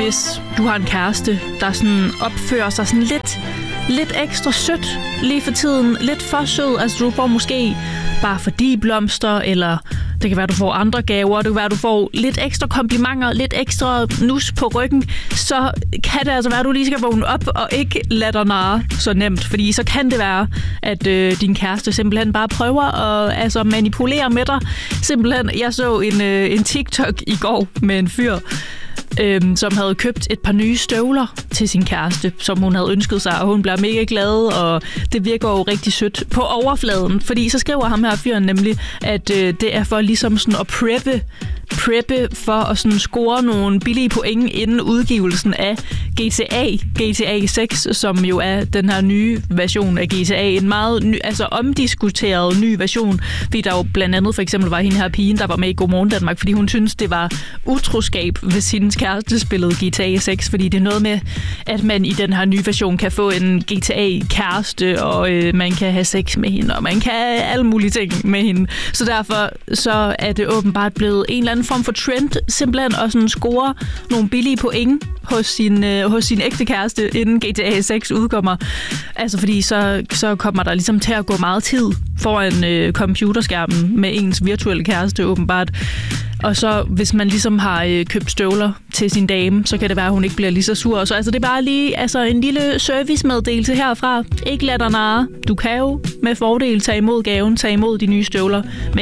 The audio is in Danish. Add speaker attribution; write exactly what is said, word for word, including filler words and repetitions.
Speaker 1: hvis du har en kæreste, der sådan opfører sig sådan lidt, lidt ekstra sødt lige for tiden. Lidt for sød. Altså, du får måske bare fordi blomster, eller det kan være, du får andre gaver. Det kan være, du får lidt ekstra komplimenter, lidt ekstra nus på ryggen. Så kan det altså være, at du lige skal vågne op og ikke lade dig narre så nemt. Fordi så kan det være, at øh, din kæreste simpelthen bare prøver at altså, manipulere med dig. Simpelthen, jeg så en, øh, en TikTok i går med en fyr, Øhm, som havde købt et par nye støvler til sin kæreste, som hun havde ønsket sig, og hun blev mega glad, og det virker jo rigtig sødt på overfladen, fordi så skriver ham her fyren nemlig, at øh, det er for ligesom sådan at preppe, preppe for at sådan score nogle billige point inden udgivelsen af G T A, G T A seks, som jo er den her nye version af G T A, en meget ny, altså omdiskuteret ny version, fordi der jo blandt andet for eksempel var hende her pigen, der var med i Godmorgen Danmark, fordi hun synes det var utroskab, hvis hendes kæreste spillede G T A seks, fordi det er noget med, at man i den her nye version kan få en G T A-kæreste, og øh, man kan have sex med hende, og man kan have alle mulige ting med hende. Så derfor så er det åbenbart blevet en eller anden form for trend, simpelthen at sådan score nogle billige point hos sin, øh, hos sin ægte kæreste, inden G T A seks udkommer. Altså fordi så, så kommer der ligesom til at gå meget tid foran øh, computerskærmen med ens virtuelle kæreste, åbenbart. Og så hvis man ligesom har øh, købt støvler til sin dame, så kan det være, at hun ikke bliver lige så sur. Så altså, det er bare lige altså, en lille servicemeddelelse herfra. Ikke lad dig narre. Du kan jo med fordel tage imod gaven, tage imod de nye støvler.